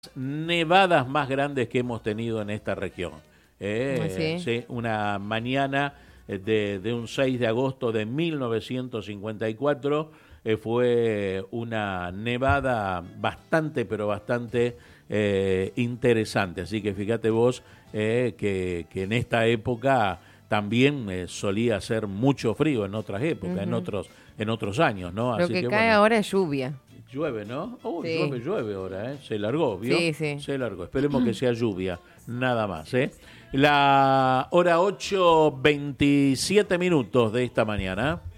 nevadas más grandes que hemos tenido en esta región. ¿Sí? Sí, una mañana de un 6 de agosto de 1954 fue una nevada bastante, pero bastante interesante. Así que fíjate vos que en esta época también solía hacer mucho frío en otras épocas, en otros años, ¿no? Lo Así que que cae bueno, ahora es lluvia. llueve, ¿no? Sí. Llueve ahora, ¿eh? Se largó, ¿vio? Sí, sí. Se largó. Esperemos que sea lluvia, nada más, ¿eh? La hora 8:27 de esta mañana.